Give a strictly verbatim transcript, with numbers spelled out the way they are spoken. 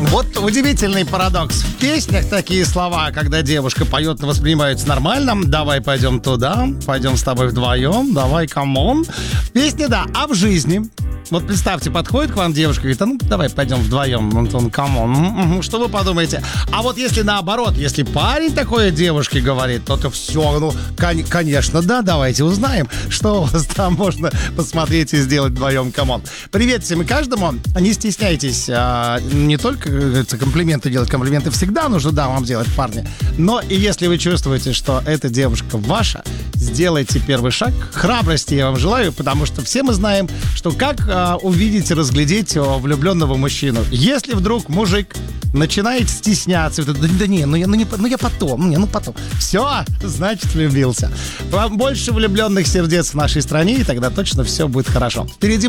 Вот удивительный парадокс. В песнях такие слова, когда девушка поет, воспринимаются нормально. Давай пойдем туда, пойдем с тобой вдвоем, давай, камон. В песне, да, а в жизни... Вот представьте, подходит к вам девушка и говорит, а ну давай пойдем вдвоем, Антон, камон. Что вы подумаете? А вот если наоборот, если парень такое девушке говорит, то это все, ну, кон- конечно, да, давайте узнаем, что у вас там можно посмотреть и сделать вдвоем, камон. Привет всем и каждому, не стесняйтесь, а, не только говорится, комплименты делать, комплименты всегда нужно, да, вам делать, парни, но и если вы чувствуете, что эта девушка ваша, сделайте первый шаг, храбрости я вам желаю, потому что все мы знаем, что как увидеть и разглядеть влюбленного мужчину. Если вдруг мужик начинает стесняться, да, да не, ну я, ну, не, ну я потом, не, ну потом. Все, значит, влюбился. Больше влюбленных сердец в нашей стране, и тогда точно все будет хорошо. Впереди